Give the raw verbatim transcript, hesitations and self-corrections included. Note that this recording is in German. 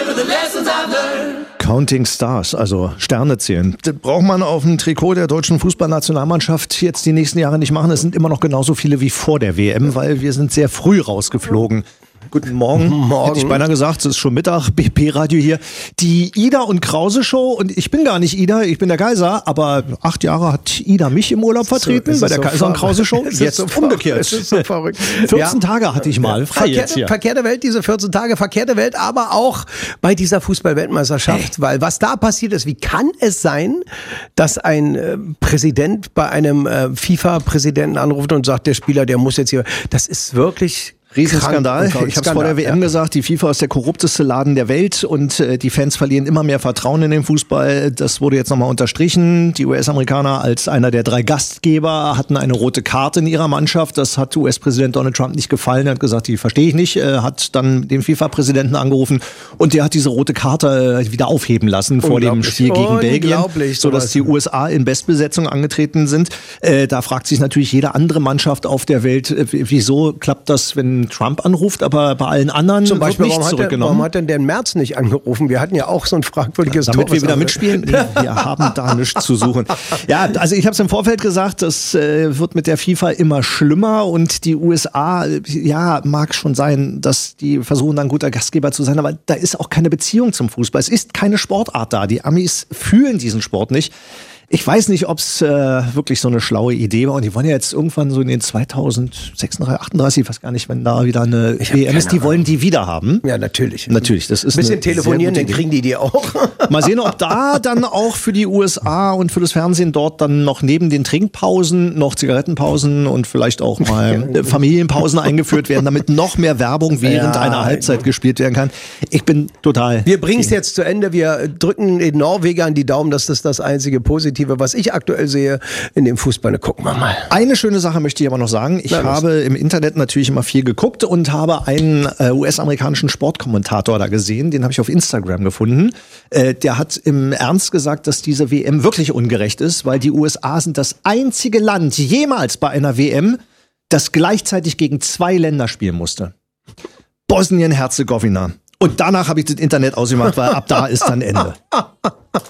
Counting Stars, also Sterne zählen. Das braucht man auf dem Trikot der deutschen Fußballnationalmannschaft jetzt die nächsten Jahre nicht machen. Es sind immer noch genauso viele wie vor der W M, weil wir sind sehr früh rausgeflogen. Guten Morgen. Morgen. Hätte ich beinahe gesagt, es ist schon Mittag, B P-Radio hier. Die Ida und Krause Show, und ich bin gar nicht Ida, ich bin der Kaiser, aber acht Jahre hat Ida mich im Urlaub vertreten so, bei der so Kaiser und Krause Show. Jetzt so umgekehrt. Es ist so verrückt. vierzehn ja. Tage hatte ich mal frei jetzt hier. Verkehrte Welt, diese vierzehn Tage, verkehrte Welt, aber auch bei dieser Fußball-Weltmeisterschaft, hey. Weil was da passiert ist, wie kann es sein, dass ein äh, Präsident bei einem äh, FIFA-Präsidenten anruft und sagt, der Spieler, der muss jetzt hier, das ist wirklich... Riesenskandal. Ich habe es vor der W M ja. gesagt, die FIFA ist der korrupteste Laden der Welt und äh, die Fans verlieren immer mehr Vertrauen in den Fußball. Das wurde jetzt nochmal unterstrichen. Die U S-Amerikaner als einer der drei Gastgeber hatten eine rote Karte in ihrer Mannschaft. Das hat U S-Präsident Donald Trump nicht gefallen. Er hat gesagt, die verstehe ich nicht. Er hat dann den FIFA-Präsidenten angerufen und der hat diese rote Karte äh, wieder aufheben lassen vor dem Spiel gegen Belgien, sodass die U S A in Bestbesetzung angetreten sind. Äh, da fragt sich natürlich jede andere Mannschaft auf der Welt, äh, wieso klappt das, wenn Trump anruft, aber bei allen anderen zum Beispiel, wird nichts warum zurückgenommen. Hat der, warum hat denn der März nicht angerufen? Wir hatten ja auch so ein fragwürdiges ja, damit Tor, wir wieder mitspielen? Nee, wir haben da nichts zu suchen. Ja, also ich habe es im Vorfeld gesagt, das äh, wird mit der FIFA immer schlimmer und die U S A, ja, mag schon sein, dass die versuchen, dann guter Gastgeber zu sein, aber da ist auch keine Beziehung zum Fußball. Es ist keine Sportart da. Die Amis fühlen diesen Sport nicht. Ich weiß nicht, ob es äh, wirklich so eine schlaue Idee war. Und die wollen ja jetzt irgendwann so in den zweitausendsechsunddreißig, achtunddreißig, ich weiß gar nicht, wenn da wieder eine W M ist, die wollen die wieder haben. Ja, natürlich. Natürlich. Das ist ein bisschen telefonieren, dann kriegen die die auch. Mal sehen, ob da dann auch für die U S A und für das Fernsehen dort dann noch neben den Trinkpausen noch Zigarettenpausen und vielleicht auch mal Familienpausen eingeführt werden, damit noch mehr Werbung während ja, einer Halbzeit gespielt werden kann. Ich bin total... Wir bringen es jetzt zu Ende. Wir drücken den Norwegern die Daumen, dass das das einzige Positive, was ich aktuell sehe in dem Fußball. Gucken wir mal. Eine schöne Sache möchte ich aber noch sagen. Ich Na, habe im Internet natürlich immer viel geguckt und habe einen äh, U S-amerikanischen Sportkommentator da gesehen. Den habe ich auf Instagram gefunden. Äh, der hat im Ernst gesagt, dass diese W M wirklich ungerecht ist, weil die U S A sind das einzige Land jemals bei einer W M, das gleichzeitig gegen zwei Länder spielen musste. Bosnien-Herzegowina. Und danach habe ich das Internet ausgemacht, weil ab da ist dann Ende.